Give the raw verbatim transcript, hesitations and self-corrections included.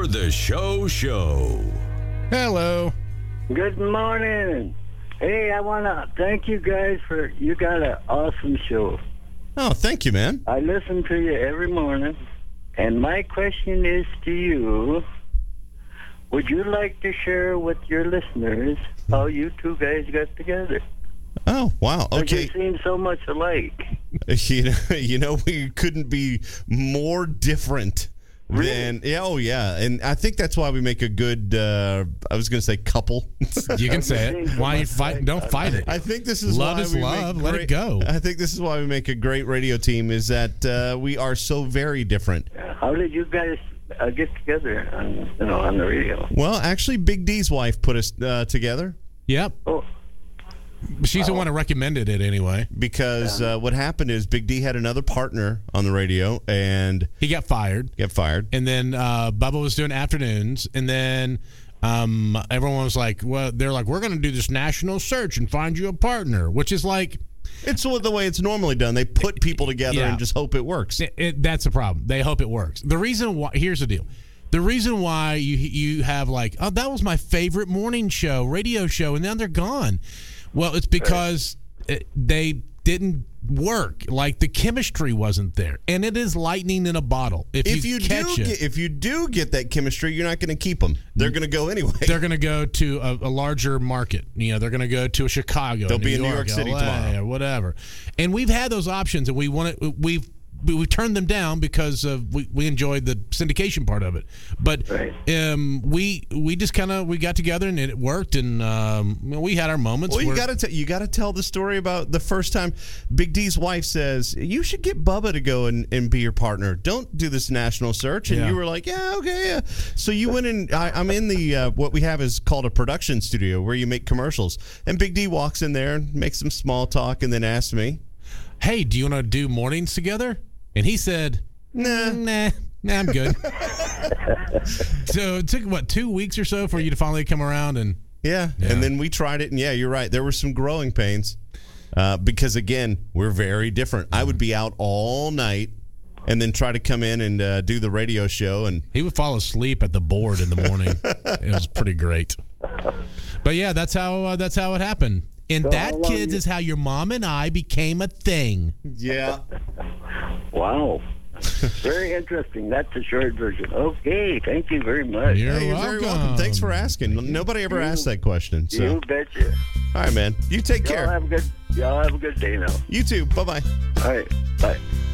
Before the Show Show. Hello. Good morning. Hey, I want to thank you guys for, you got an awesome show. Oh, thank you, man. I listen to you every morning, and my question is to you, would you like to share with your listeners how you two guys got together? Oh, wow. Okay. You seem so much alike. You know, you know, we couldn't be more different. Really? Then, yeah, oh yeah, and I think that's why we make a good. Uh, I was going to say couple. You can say it. Why you fight? Don't fight it. I think this is love why is we love. Make Let great, it go. I think this is why we make a great radio team. Is that uh, we are so very different. How did you guys uh, get together on, you know, on the radio? Well, actually, Big D's wife put us uh, together. Yep. Oh. She's the one who recommended it anyway. Because uh, what happened is Big D had another partner on the radio, and he got fired. Got fired. And then uh, Bubba was doing afternoons, and then um, everyone was like, well, they're like, we're going to do this national search and find you a partner, which is like... It's the way it's normally done. They put people together yeah. and just hope it works. It, it, that's the problem. They hope it works. The reason why... Here's the deal. The reason why you you have like, oh, that was my favorite morning show, radio show, and now they're gone. Well, it's because it, they didn't work. Like the chemistry wasn't there, and it is lightning in a bottle. If, If you, you catch do, it, get, if you do get that chemistry, you're not going to keep them. They're going to go anyway. they're going to go to a, a larger market. You know, they're going to go to a Chicago. They'll New be in York, New York City L A, tomorrow, or whatever. And we've had those options, and we want to. We've we turned them down because of we, we enjoyed the syndication part of it. But right. um, we we just kind of we got together and it worked, and um, we had our moments. Well, you where, got to you got to tell the story about the first time Big D's wife says you should get Bubba to go and, and be your partner. Don't do this national search. And yeah. you were like, yeah, okay, yeah. So you went in. I, I'm in the uh, what we have is called a production studio where you make commercials. And Big D walks in there and makes some small talk, and then asks me, "Hey, do you want to do mornings together?" And he said, Nah, nah, nah, I'm good. So it took, what, two weeks or so for you to finally come around? And yeah. Yeah. And then we tried it, and yeah, you're right. There were some growing pains uh, because, again, we're very different. I would be out all night and then try to come in and uh, do the radio show. And he would fall asleep at the board in the morning. It was pretty great. But, yeah, that's how uh, that's how it happened. And So that, how long kids, you- is how your mom and I became a thing. yeah. Wow. Very interesting. That's the short version. Okay, thank you very much. You're Hey, you're welcome. very welcome. Thanks for asking. Nobody ever asked that question. So, You betcha. all right, man. You take Y'all care. have a good, y'all have a good day now. You too. Bye bye. All right, bye.